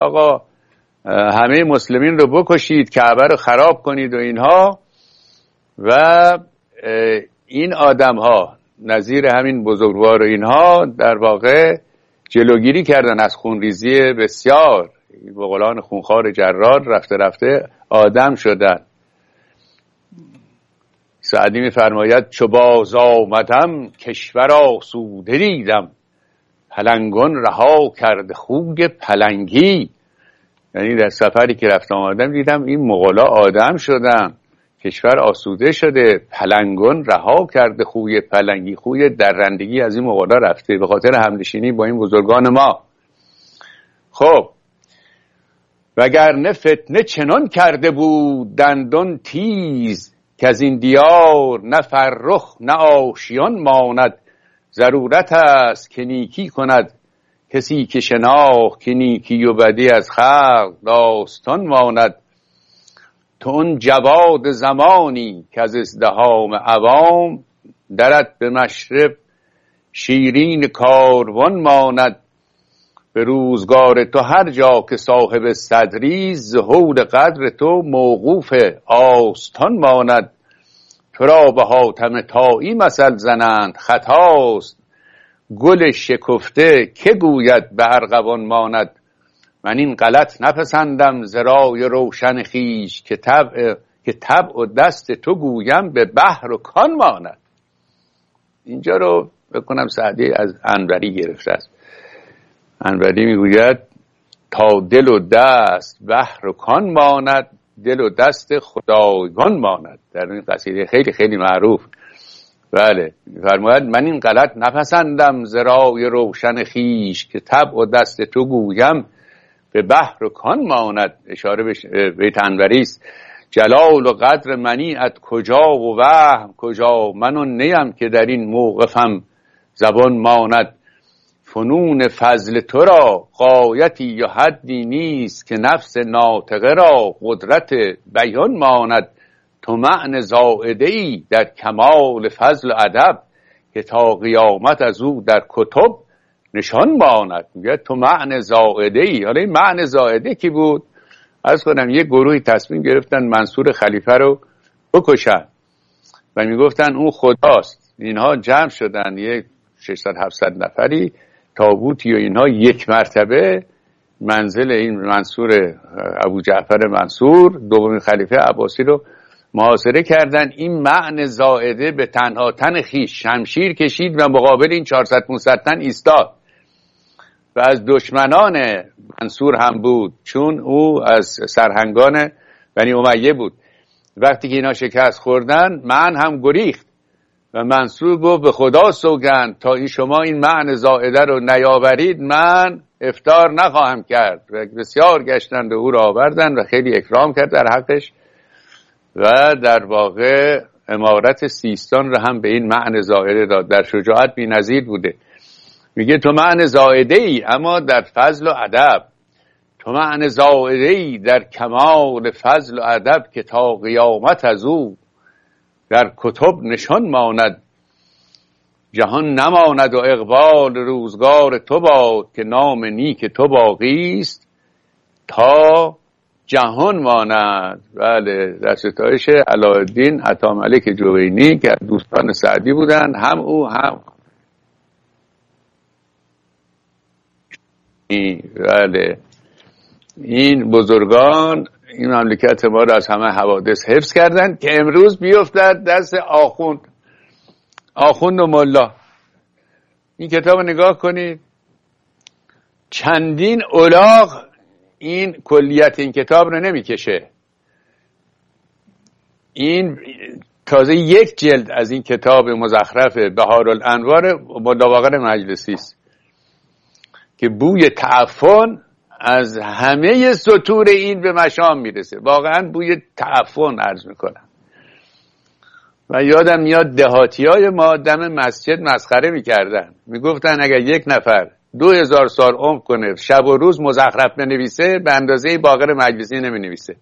آقا همه مسلمین رو بکشید، کعبه رو خراب کنید و اینها. و این آدم ها نظیر همین بزرگوار و اینها در واقع جلوگیری کردن از خونریزی بسیار. بغلان خونخوار جرار رفته رفته آدم شدن. سعدی می‌فرماید چو باز آمدم کشور آسوده دیدم، پلنگان رها کرده خوی پلنگی. یعنی در سفری که رفت آمدم دیدم این مغولا آدم شدن، کشور آسوده شده، پلنگان رها کرده خوی پلنگی. خوی درندگی از این مغولا رفته به خاطر همنشینی با این بزرگان ما. خب وگرنه فتنه چنان کرده بود دندان تیز، که از این دیار نه فرخ نه آشیان ماند. ضرورت است که نیکی کند کسی که شناخت، که نیکی و بدی از خلق داستان ماند. تو اون جواد زمانی که از ازدحام عوام، درت به مشرب شیرین کاروان ماند. به روزگار تو هر جا که صاحب صدری، ظهور قدر تو موقوف آستان ماند. تو را به حاتم طایی مثل زنند خطاست، گل شکفته که گوید به ارغوان ماند. من این غلط نپسندم ز رای روشن خویش، که طبع و دست تو گویم به بحر و کان ماند. اینجا رو بکنم سعدی از انوری گرفته است. انوری میگوید تا دل و دست بحر و کان ماند، دل و دست خدایگان ماند. در این قصیده خیلی خیلی معروف. بله فرماید من این غلط نپسندم ز رای روشن خویش، که طبع و دست تو گویم به بحر و کان ماند. اشاره به بیت انوری است. جلال و قدر منیت کجا و وهم کجا، من و نیم که در این موقفم زبان ماند. فنون فضل تو را غایتی یا حدی نیست، که نفس ناطقه را قدرت بیان ماند. تو معنی زائده ای در کمال فضل و ادب، که تا قیامت از او در کتب نشان ماند. میگه تو معنی زائده ای. حالا این معنی زائده کی بود؟ عرض کنم یک گروهی تصمیم گرفتن منصور خلیفه رو بکشن و میگفتن اون خداست. اینها جمع شدن یک 600-700 نفری، تابوتی و اینها، یک مرتبه منزل این منصور ابو جعفر منصور دومین خلیفه عباسی رو محاصره کردن. این معنی زائده به تنها تن خیش شمشیر کشید و مقابل این 400-500 تن ایستاد و از دشمنان منصور هم بود، چون او از سرهنگان بنی امیه بود. وقتی که اینا شکست خوردن من هم گریخت و منصور گفت به خدا سوگند تا این شما این معنی زائده رو نیاورید من افطار نخواهم کرد. و بسیار گشتند و او را آوردن و خیلی اکرام کرد در حقش و در واقع امارت سیستان رو هم به این معنی زائده داد. در شجاعت بی نظیر بوده. میگه تو معنی زائده ای اما در فضل و ادب، تو معنی زائده ای در کمال فضل و ادب، که تا قیامت از او در کتب نشان ماند. جهان نماند و اقبال روزگار تو باد، که نام نیک تو باقی است تا جهان ماند. بله در ستایش علاءالدین عطاملک جوینی که دوستان سعدی بودن، هم او هم بله این بزرگان این مملکت ما را از همه حوادث حفظ کردن که امروز بیفتد دست آخوند و ملا. این کتاب نگاه کنید، چندین الاغ این کلیت این کتاب رو نمیکشه. این تازه یک جلد از این کتاب مزخرف بهارالانوار ملا باقر مجلسی است که بوی تعفن از همه سطور این به مشام میرسه. واقعا بوی تعفن عرض میکنم. و یادم میاد دهاتیای ما دم مسجد مسخره میکردن، میگفتن اگر یک نفر 2000 سال عمر کنه شب و روز مزخرف بنویسه به اندازه باقر مجلسی نمینویسه.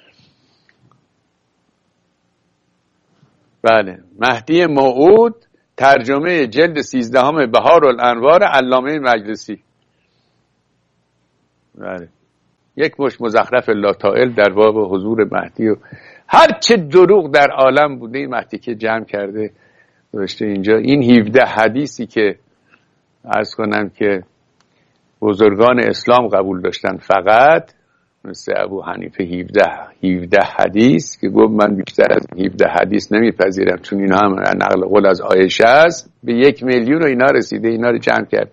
بله مهدی موعود ترجمه جلد 13 بهارالانوار علامه مجلسی. بله یک مش مزخرف لاتائل در باب حضور مهدی و هر چه دروغ در عالم بوده این مهدی که جمع کرده گذاشته اینجا. این 17 حدیثی که عرض کنم که بزرگان اسلام قبول داشتن، فقط مثل ابو حنیفه 17 حدیث که گفت من بیشتر از 17 حدیث نمیپذیرم، چون اینا هم نقل قول از عایشه است، به 1 میلیون و اینا رسیده، اینا رو جمع کرد.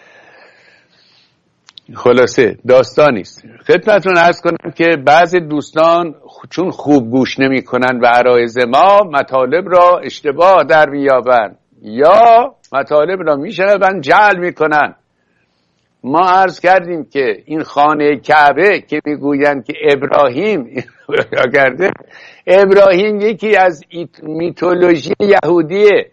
خلاصه داستانی است. خدمتتون عرض کنم که بعضی دوستان چون خوب گوش نمی کنن و عرایض ما مطالب را اشتباه در میابند یا مطالب را میشنون جعل میکنن. ما عرض کردیم که این خانه کعبه که میگویند که ابراهیم کرده، ابراهیم یکی از میتولوژی یهودیه.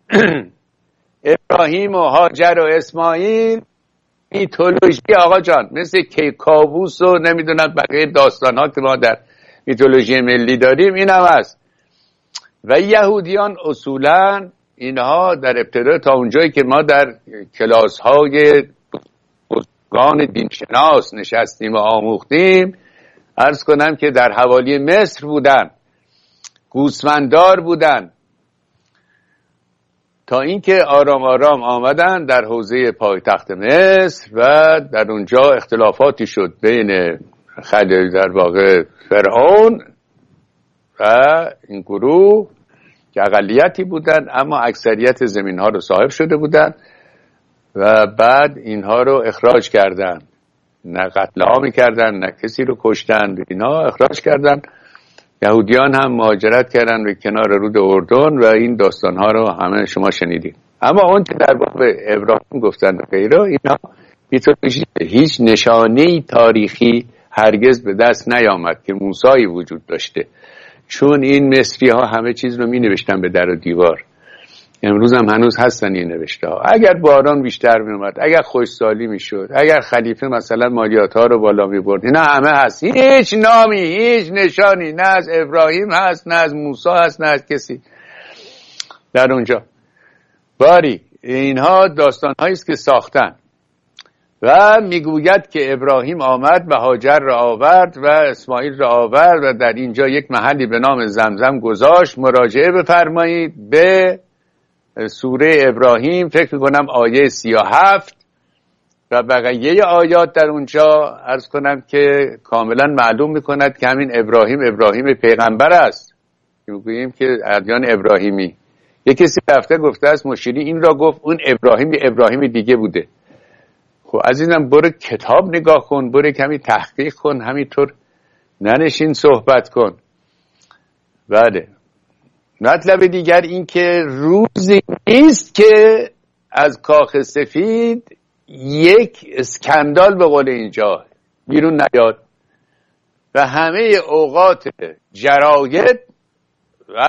ابراهیم و هاجر و اسماعیل میتولوژی آقا جان، مثل کیکاووس و نمیدونم بقیه داستان ها که ما در میتولوژی ملی داریم این هم هست. و یهودیان اصولا اینها در ابتدا تا اونجایی که ما در کلاس های بزرگان دینشناس نشستیم و آموختیم، عرض کنم که در حوالی مصر بودن، گوسفنددار بودن، تا اینکه آرام آرام آمدن در حوزه پایتخت مصر و در اونجا اختلافاتی شد بین در واقع فرعون و این گروه که اقلیتی بودن اما اکثریت زمین ها رو صاحب شده بودن و بعد اینها رو اخراج کردن، نه قتل عامی کردن نه کسی رو کشتن، اینها اخراج کردن. یهودیان هم مهاجرت کردن به کنار رود اردن و این داستان ها رو همه شما شنیدید. اما اون که در باب ابراهیم گفتن و غیره، اینا میتولوژی، هیچ نشانه تاریخی هرگز به دست نیامد که موسی وجود داشته، چون این مصری ها همه چیز رو می نوشتن به در و دیوار. امروز هم هنوز هستن این نوشته ها. اگر باران بیشتر می اومد، اگر خوشسالی می شد، اگر خلیفه مثلا مالیات ها رو بالا می برد، اینا همه هست. هیچ نامی، هیچ نشانی نه از ابراهیم هست، نه از موسی هست، نه از کسی در اونجا. باری اینها داستان هایی است که ساختن. و میگوید که ابراهیم آمد و هاجر را آورد و اسماعیل را آورد و در اینجا یک محلی به نام زمزم گذاشت. مراجعه بفرمایید به سوره ابراهیم، فکر میکنم آیه 37 و بقیه آیات در اونجا عرض کنم که کاملا معلوم میکند که همین ابراهیم پیغمبر است. میگوییم که ادیان ابراهیمی. یک کسی رفته گفته است مشیری این را گفت، اون ابراهیم دیگه بوده. خب عزیزم برو کتاب نگاه کن، برو کمی تحقیق کن، همینطور ننشین صحبت کن. بله. مطلب دیگر این که روزی نیست که از کاخ سفید یک اسکندال به قول اینجا بیرون نیاد و همه اوقات جراید و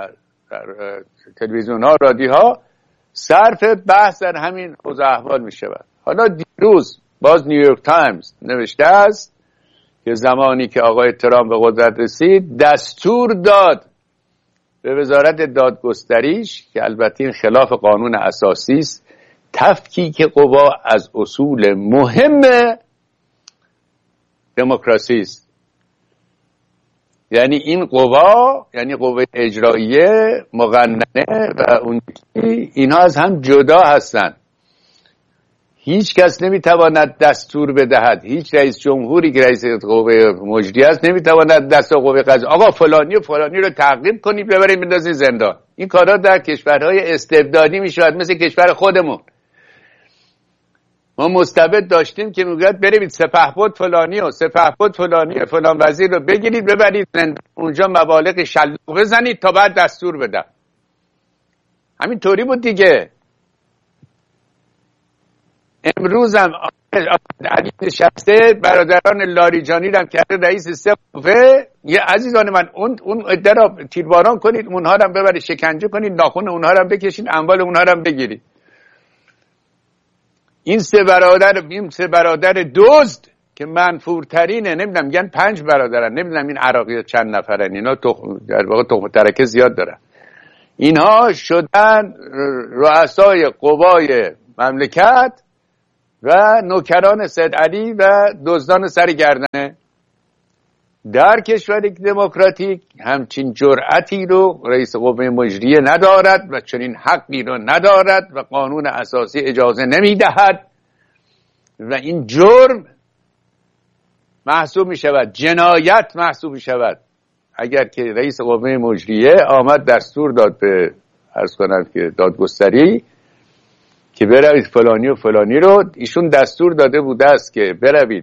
تلویزیون ها رادیو ها صرف بحث در همین اوضاع احوال می شود. حالا دیروز باز نیویورک تایمز نوشته است که زمانی که آقای ترامپ به قدرت رسید دستور داد به وزارت دادگستریش که البته این خلاف قانون اساسی است، تفکیک قوا از اصول مهم دموکراسی است. یعنی این قوا، یعنی قوه اجراییه، مقننه و اون اینها از هم جدا هستند. هیچ کس نمیتواند دستور بدهد، هیچ رئیس جمهوری که رئیس قوه مجریه است نمیتواند دست قوه قضاییه آقا فلانی و فلانی رو تعقیب کنید ببرید بندازید زندان. این کارا در کشورهای استبدادی میشود، مثل کشور خودمون. ما مستبد داشتیم که میگوید برید سپهبد فلانی و سپهبد فلانی فلان وزیر رو بگیرید ببرید زندان، اونجا مبالغ شلاق بزنید تا بعد دستور بدم. همین طوری بود دیگه. امروز هم علی نشسته، برادران لاریجانی رو هم کرده رئیس سقفه. یه عزیزان من اون عده را تیرباران کنید، اونها رو هم ببرید شکنجه کنید، ناخن اونها رو هم بکشید، اموال اونها رو هم بگیرید. این سه برادر دزد که منفورترینه، نمیدونم میگن 5 برادرن، نمیدونم این عراقی چند نفرن، اینا در واقع تخم ترکه زیاد دارن. اینها شدن رؤسای قوای مملکت و نوکران سید علی و دزدان سر گردنه. در کشور دموکراتیک همچین جرأتی رو رئیس قوه مجریه ندارد و چنین حقی رو ندارد و قانون اساسی اجازه نمیدهد و این جرم محسوب می شود، جنایت محسوب می شود. اگر که رئیس قوه مجریه آمد دستور داد به عرض کنم که دادگستری که بروید فلانی و فلانی رو، ایشون دستور داده بوده است که بروید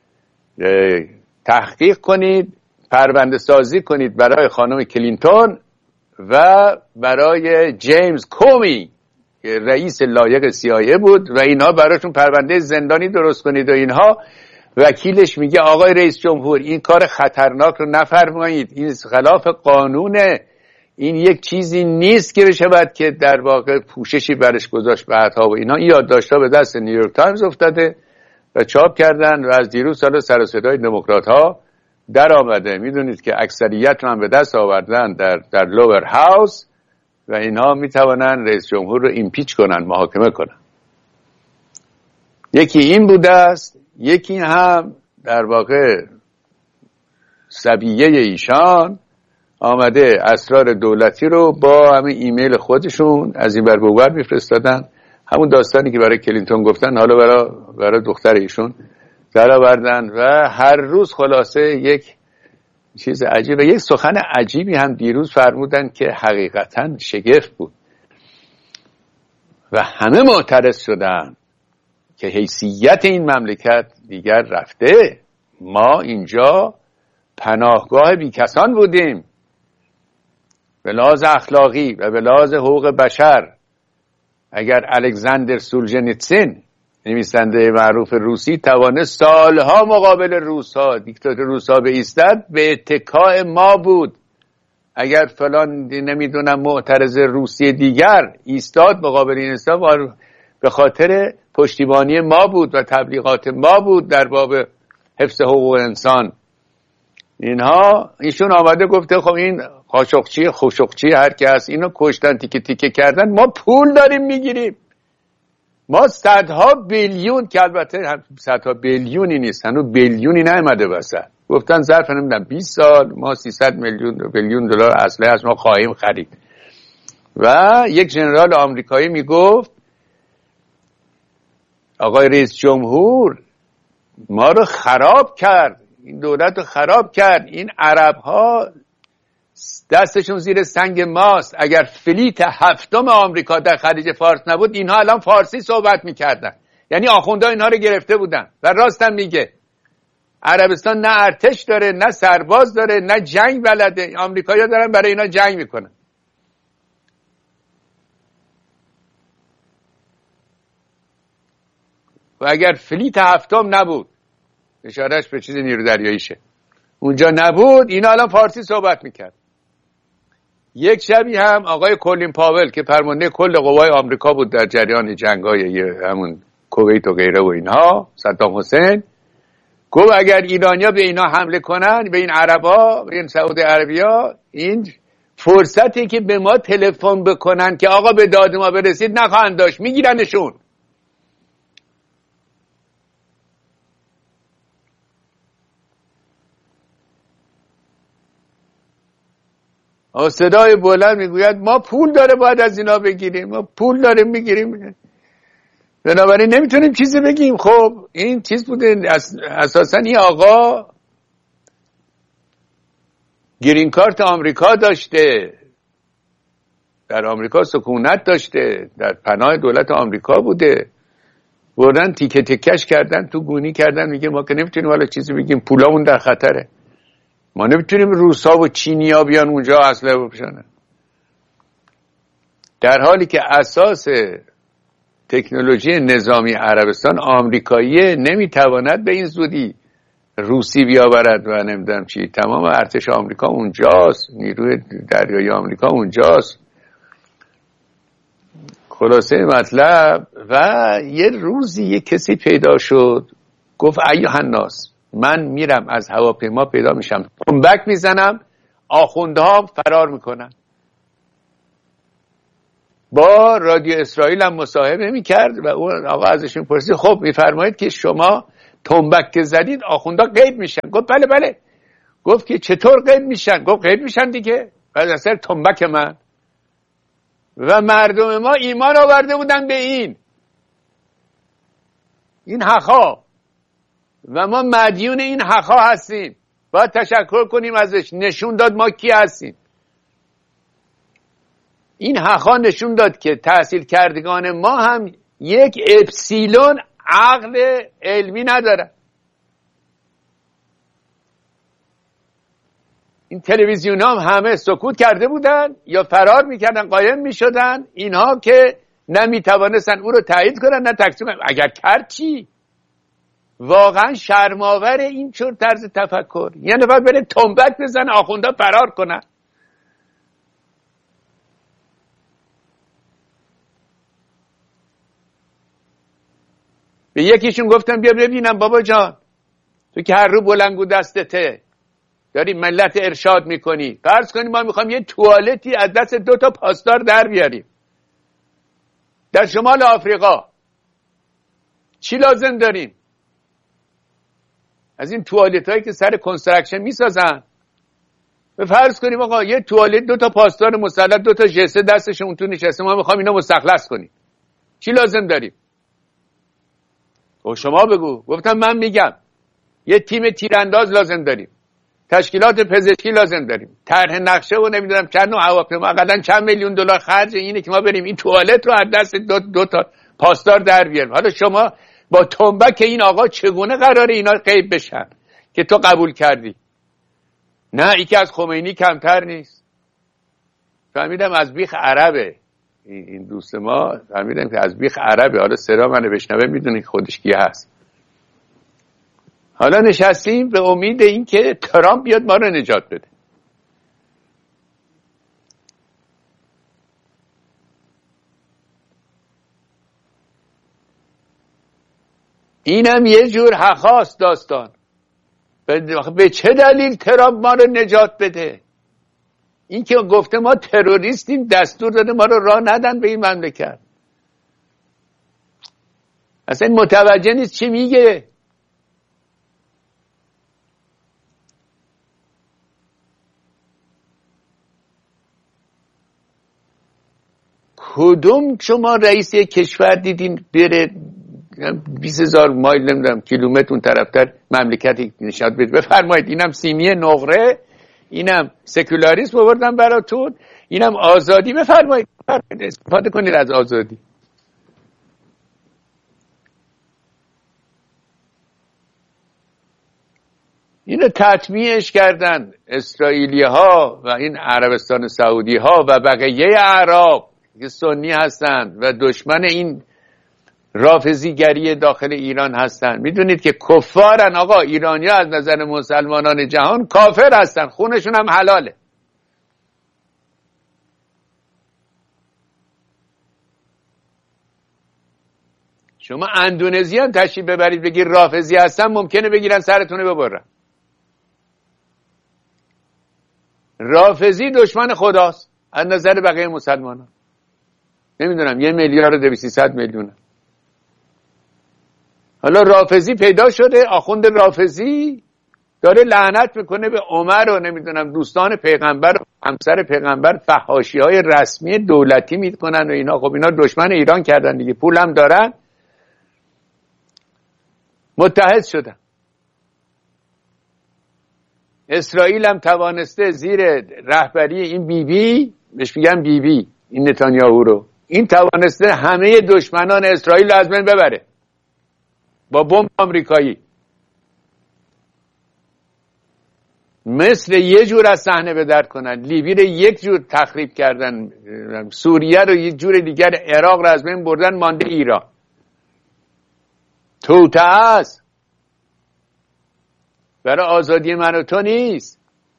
تحقیق کنید، پرونده سازی کنید برای خانم کلینتون و برای جیمز کومی که رئیس لایق CIA بود و اینها براشون پرونده زندانی درست کنید و اینها. وکیلش میگه آقای رئیس جمهور این کار خطرناک رو نفرمایید، این خلاف قانونه، این یک چیزی نیست که بشود که در واقع پوششی برش گذاشت بعدها و اینا. این یادداشت‌ها به دست نیویورک تایمز افتاده و چاپ کردن و از دیروز سال سر و صدای دموکرات‌ها در آمده. میدونید که اکثریت رو هم به دست آوردن در لوور هاوس و اینها میتوانن رئیس جمهور رو ایمپیچ کنن، محاکمه کنن. یکی این بوده است، یکی هم در واقع صبیه ایشان آمده اسرار دولتی رو با همین ایمیل خودشون از این بر به اون بر میفرستادن. همون داستانی که برای کلینتون گفتن حالا برای دختر ایشون در آوردن و هر روز خلاصه یک چیز عجیب و یک سخن عجیبی هم دیروز فرمودن که حقیقتا شگفت بود و همه معترض شدن که حیثیت این مملکت دیگر رفته. ما اینجا پناهگاه بیکسان بودیم به لحاظ اخلاقی و به لحاظ حقوق بشر. اگر الکساندر سولجنیتسین نویسنده معروف روسی توانست سالها مقابل روس‌ها، دیکتاتور روس‌ها بایستد، به اتکاء ما بود. اگر فلان نمیدونم معترض روسی دیگر ایستاد مقابل این حساب، به خاطر پشتیبانی ما بود و تبلیغات ما بود در باب حفظ حقوق انسان. اینها ایشون آمده گفته خب این خاشقچی هر که هست اینو کشتن، تیکه تیکه کردن، ما پول داریم میگیریم. ما صدها بیلیون، که البته صدها بیلیونی نیست، هنوز بیلیونی نیامده وسط، گفتن ظرف نمیدونم 20 سال ما 300 بیلیون دلار اسلحه از ما خواهیم خرید. و یک ژنرال آمریکایی میگفت آقای رئیس جمهور ما رو خراب کرد، این دولت رو خراب کرد، این عرب ها دستشون زیر سنگ ماست. اگر فلیت هفتم آمریکا در خلیج فارس نبود اینها الان فارسی صحبت میکردن. یعنی آخوندها اینها رو گرفته بودن. و راستم میگه عربستان نه ارتش داره، نه سرباز داره، نه جنگ بلده. آمریکایی‌ها دارن برای اینا جنگ میکنن. و اگر فلیت هفتم نبود، اشارهش به چیز نیرو دریاییشه، اونجا نبود، اینا الان فارسی صحبت میکرد. یک شبی هم آقای کلین پاول که فرمانده کل قوای آمریکا بود در جریان جنگ‌های همون کویت و غیره و اینها، صدام حسین گفت اگر ایرانیا به اینا حمله کنن، به این عربا، به این سعودی عربیا، این فرصتی که به ما تلفن بکنن که آقا به داد ما برسید نخواهند داشت، میگیرنشون. صدای بلند میگوید ما پول داره باید از اینا بگیریم، ما پول داریم میگیریم، بنابراین نمیتونیم چیزی بگیم. خب این چیز بوده، اساسا این آقا گرین کارت آمریکا داشته، در آمریکا سکونت داشته، در پناه دولت آمریکا بوده، بردن تیکه تکش کردن، تو گونی کردن، میگه ما که نمیتونیم حالا چیزی بگیم، پولامون در خطره، ما نمیتونیم روسا و چینیا بیان اونجا اسلحه بپوشونن. در حالی که اساس تکنولوژی نظامی عربستان آمریکاییه، نمیتواند به این زودی روسی بیاورد و نمیدونم چی. تمام ارتش آمریکا اونجاست، نیروی دریایی آمریکا اونجاست. خلاصه مطلب، و یه روزی یه کسی پیدا شد گفت ایها الناس، من میرم از هواپیما پیدا میشم، تنبک میزنم، آخوندها فرار میکنن. با رادیو اسرائیل هم مصاحبه میکرد و اون آقا ازش میپرسید خب میفرمایید که شما تنبک که زدید آخوندا قید میشن؟ گفت بله بله. گفت که چطور قید میشن؟ گفت قید میشن دیگه از اثر تنبک من. و مردم ما ایمان آورده بودن به این حقا و ما مدیون این حقا هستیم. باید تشکر کنیم ازش. نشون داد ما کی هستیم. این حقا نشون داد که تحصیل کردگان ما هم یک اپسیلون عقل علمی ندارن. این تلویزیون هم همه سکوت کرده بودن یا فرار میکردن، قایم میشدن. اینها که نمیتوانستن او رو تایید کنن نه تکذیب کنن. اگر کرد چی؟ واقعا شرم‌آور این چور طرز تفکر. یعنی باید بره تنبک بزن آخوندا فرار کنن. به یکیشون گفتم بیا ببینم بابا جان، تو که هر رو بلنگو دستته داری ملت ارشاد میکنی، فرض کنیم ما میخوام یه توالتی از دست 2 تا پاسدار در بیاریم در شمال آفریقا، چی لازم داریم؟ از این توالت هایی که سر کنسترکشن میسازن. به فرض کنیم آقا یه توالت 2 تا پاسدار مسلح 2 تا جسه دستشون تو نشسته، ما میخوام اینا مستخلص کنیم، چی لازم داریم؟ و شما بگو. گفتم من میگم یه تیم تیرانداز لازم داریم، تشکیلات پزشکی لازم داریم، طرح نقشه و نمیدونم چند نوع هواپیما، حداقل چند میلیون دلار خرج اینه که ما بریم این توالت رو از دست 2 تا پاسدار در بیاریم. حالا شما با تنبک این آقا چگونه قراره اینا غیب بشن که تو قبول کردی؟ نه ای که از خمینی کمتر نیست. فهمیدم از بیخ عربه این دوست ما، فهمیدم که از بیخ عربه. حالا صدا منو بشنوه میدونی خودش کی هست. حالا نشستیم به امید این که ترامپ بیاد ما رو نجات بده. اینم یه جور حقاست داستان. به چه دلیل ترامپ ما رو نجات بده؟ این که گفته ما تروریستیم، دستور داده ما رو راه ندن به این مملکت. اصلا متوجه نیست چی میگه. کدوم شما رئیس یک کشور دیدین بره 20,000 مایل نمیدونم کیلومتر اون طرفتر مملکتی نشاد بده؟ بفرمایید اینم سینی نقره، اینم سکولاریسم آوردم براتون، اینم آزادی. بفرمایید استفاده کنید از آزادی. اینو تطمیعش کردن اسرائیلی ها و این عربستان سعودی ها و بقیه اعراب که سنی هستند و دشمن این رافضیگری داخل ایران هستند. میدونید که کفارن آقا. ایرانی ها از نظر مسلمانان جهان کافر هستن، خونشون هم حلاله. شما اندونزی هم تشریف ببرید بگیر رافضی هستن، ممکنه بگیرن سرتونه ببرن. رافضی دشمن خداست از نظر بقیه مسلمانان. نمیدونم 1,200,000,000 حالا رافضی پیدا شده، آخوند رافضی داره لعنت میکنه به عمر و نمیدونم دوستان پیغمبر و همسر پیغمبر، فحاشی های رسمی دولتی میکنن و اینا. خب اینا دشمن ایران کردن دیگه، پول هم دارن، متحد شدن. اسرائیل هم توانسته زیر رهبری این بیبی، بهش میگن بیبی این نتانیاهو رو، این توانسته همه دشمنان اسرائیل رو از بین ببره با بمب آمریکایی. مصر یه جور از صحنه به در کنن، لیبی رو یک جور تخریب کردن، سوریه رو یک جور دیگر، عراق رو از بین بردن، مانده ایران. توته است برای آزادی من و تو نیست.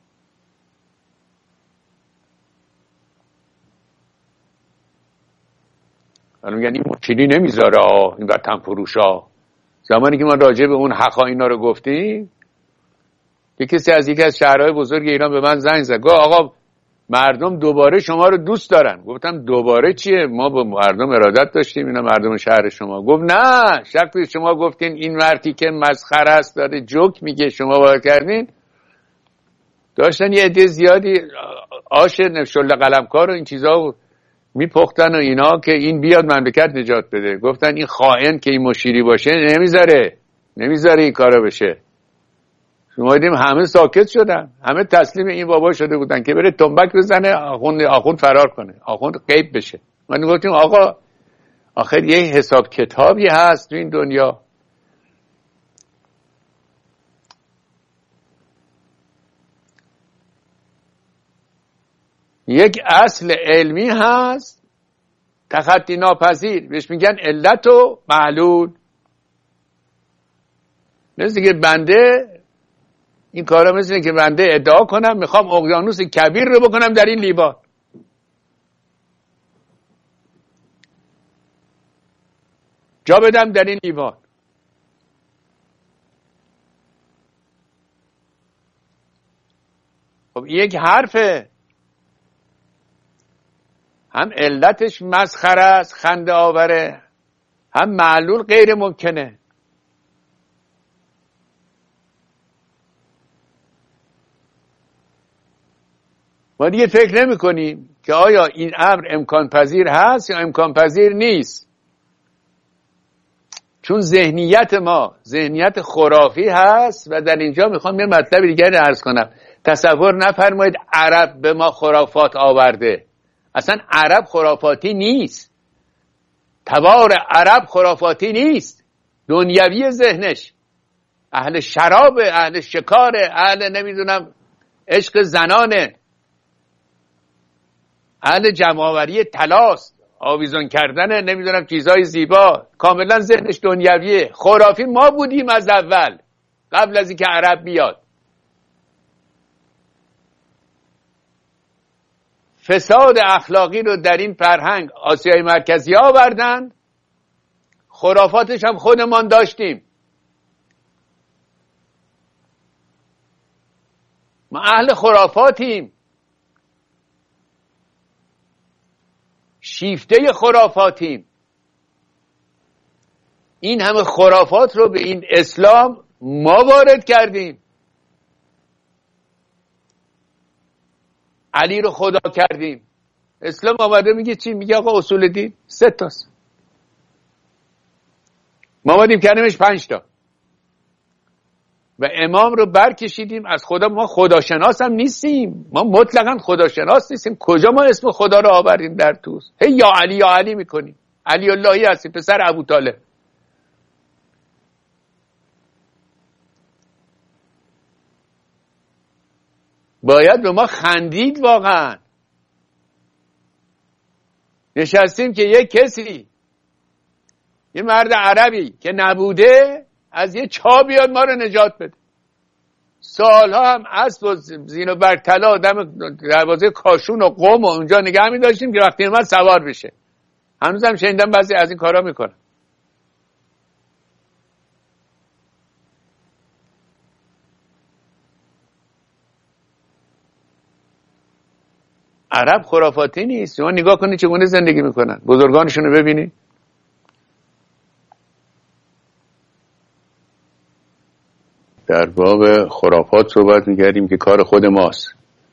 حالا میگن این مشکلی نمیذاره این وطن فروش ها. زمانی که ما راجع به اون حقا اینا رو گفتیم، یکی از شهرهای بزرگ ایران به من زنگ زد، گفت آقا مردم دوباره شما رو دوست دارن. گفتم دوباره چیه؟ ما با مردم ارادت داشتیم، اینا مردم شهر شما. گفت نه، شخصی شما گفتین این مرتی که مسخره است داره جوک میگه شما باور کردین. داشتن یه عده زیادی آش شله قلمکار و این چیزا میپختن و اینا که این بیاد مملکت نجات بده. گفتن این خائن که این مشیری باشه نمیذاره این کارا بشه. شما دیدیم همه ساکت شدن، همه تسلیم این بابا شده بودن که بره تنبک بزنه آخوند فرار کنه، آخوند غیب بشه. من گفتیم آقا آخر یه حساب کتابی هست تو این دنیا. یک اصل علمی هست تخطی ناپذیر، بهش میگن علت و معلول. مثل که بنده این کارا مثل که بنده ادعا کنم میخوام اقیانوس کبیر رو بکنم در این لیوان. جا بدم در این لیوان. خب یک حرفه، هم علتش مسخره است، خنده آوره، هم معلول غیر ممکنه. ما دیگه فکر نمی کنیم که آیا این امر امکان پذیر هست یا امکان پذیر نیست. چون ذهنیت ما ذهنیت خرافی هست. و در اینجا میخوام یه مطلب دیگری عرض کنم. تصور نفرمایید عرب به ما خرافات آورده. اصلا عرب خرافاتی نیست. تبار عرب خرافاتی نیست. دنیوی ذهنش، اهل شراب، اهل شکار، اهل نمیدونم عشق زنانه، اهل جمع‌آوری طلاست، آویزون کردن نمیدونم چیزای زیبا. کاملا ذهنش دنیویه. خرافی ما بودیم از اول، قبل از اینکه عرب بیاد. فساد اخلاقی رو در این فرهنگ آسیای مرکزی آوردن. خرافاتش هم خودمان داشتیم. ما اهل خرافاتیم، شیفته خرافاتیم. این همه خرافات رو به این اسلام ما وارد کردیم. علی رو خدا کردیم. اسلام آمده میگه چی؟ میگه آقا اصول دین 3 تاست. ما آمدیم کردیمش 5 تا. و امام رو برکشیدیم از خدا. ما خداشناس هم نیستیم. ما مطلقا خداشناس نیستیم. کجا ما اسم خدا رو آوردیم در توست؟ هی یا علی میکنیم. علی اللهی هستی، پسر ابو طالب. باید به ما خندید واقعا. نشستیم که یک کسی، یه مرد عربی که نبوده، از یه چا بیاد ما رو نجات بده. سالها هم اسب و زین و برطلا دم دروازه کاشون و قم و اونجا نگه می داشتیم که وقتی اومد سوار بشه. هنوز هم شنیدم بعضی از این کارا میکنن. عرب خرافاتی نیست. شما نگاه کنید چگونه زندگی میکنن. بزرگانشون رو ببینید. در باب خرافات صحبت میکردیم که کار خود ماست،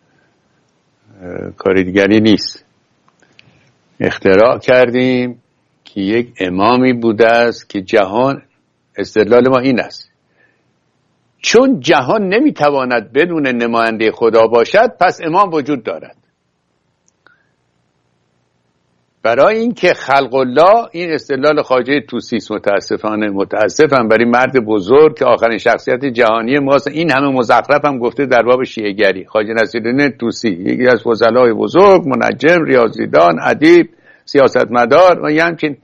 کار دیگری نیست. اختراع کردیم که یک امامی بوده است که جهان، استدلال ما این است، چون جهان نمیتواند بدون نماینده خدا باشد پس امام وجود دارد. برای اینکه خلق الله، این استدلال خواجه طوسی است. متاسفم برای مرد بزرگ که آخرین شخصیت جهانی ماست. این همه مزخرف هم گفته در باب شیعه‌گری. خواجه نصیرالدین طوسی یکی از فضلای بزرگ، منجم، ریاضیدان، ادیب، سیاستمدار و یه همچین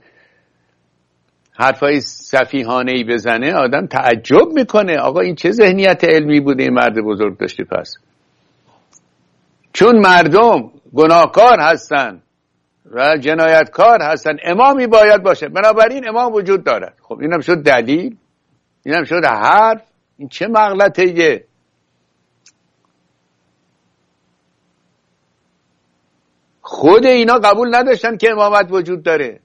حرفای سفیهانه‌ای بزنه آدم تعجب میکنه. آقا این چه ذهنیت علمی بوده این مرد بزرگ داشته؟ پس چون مردم گناهکار هستن و جنایتکار هستن امامی باید باشه، بنابراین امام وجود دارد. خب اینم شد دلیل، اینم شد حرف. این چه مغلطه‌ایه؟ خود اینا قبول نداشتن که امامت وجود داره.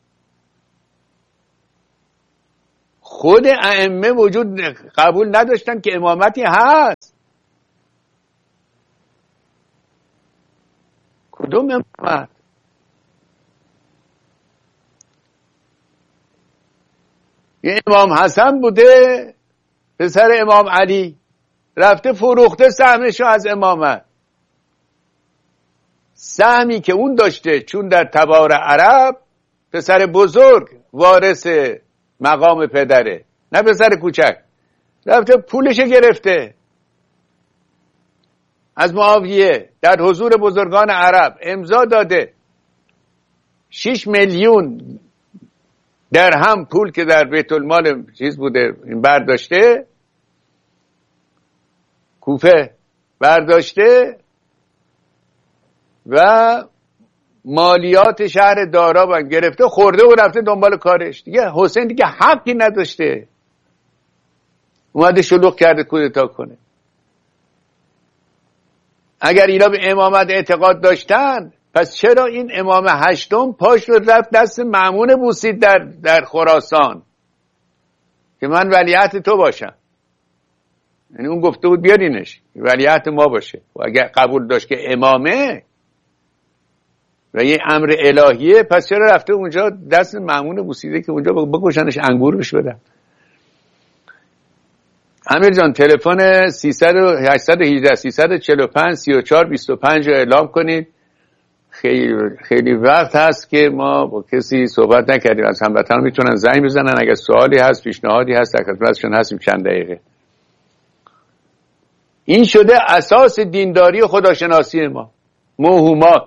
خود ائمه قبول نداشتن که امامتی هست. کدوم امامت؟ یه امام حسن بوده پسر امام علی، رفته فروخته سهمشو از امامت. سهمی که اون داشته چون در تبار عرب پسر بزرگ وارث مقام پدره، نه پسر کوچک، رفته پولش گرفته از معاویه در حضور بزرگان عرب، امضا داده 6 میلیون درهم پول که در بیت المال چیز بوده این برداشته، کوفه برداشته و مالیات شهر دارا گرفته، خورده و رفته دنبال کارش. دیگه حسین دیگه حقی نداشته، اومده شلوغ کرده کودتا کنه. اگر اینا به امامت اعتقاد داشتن، پس چرا این امام هشتم پاش رو رفت دست مأمون بوسید در خراسان که من ولیعت تو باشم؟ یعنی اون گفته بود بیارینش ولیعت ما باشه. و اگر قبول داشت که امامه و یه امر الهیه، پس چرا رفته اونجا دست مأمون بوسیده که اونجا بکشنش، انگور بهش بدن؟ امیر جان تلفن 818 345 34 25 رو اعلام کنید. خیلی وقت هست که ما با کسی صحبت نکردیم. از هموطنان میتونن زنگ بزنن اگر سوالی هست، پیشنهادی هست، در خدمتشون هستیم چند دقیقه. این شده اساس دینداری و خداشناسی ما. موهومات،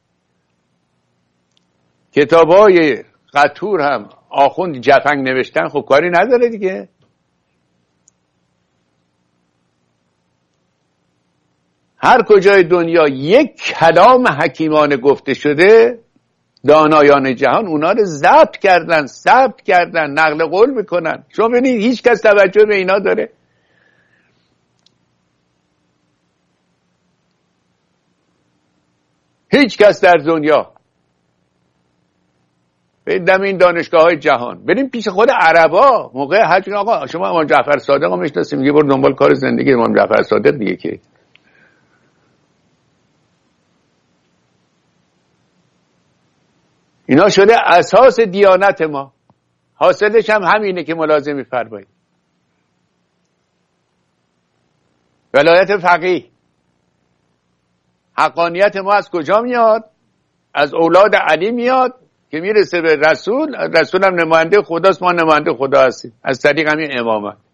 کتابای قطور هم آخوند جفنگ نوشتن، خب کاری نداره دیگه. هر کجای دنیا یک کلام حکیمانه گفته شده، دانایان جهان اونا رو ضبط کردن، ثبت کردن، نقل قول میکنن. شما ببینید هیچ کس توجه به اینا داره؟ هیچ کس در دنیا. بریم این دانشگاه های جهان، بریم پیش خود عربا موقع حج. آقا شما امام جعفر صادق رو میشناسید؟ میگه برو دنبال کار زندگی امام جعفر صادق دیگه. که اینا شده اساس دیانت ما. حاصلش هم همینه که ملاحظه می‌فرمایید. ولایت فقیه، حقانیت ما از کجا میاد؟ از اولاد علی میاد که میرسه به رسول. رسول هم نماینده خداست، ما نماینده خدا هستیم از طریق همین امامت.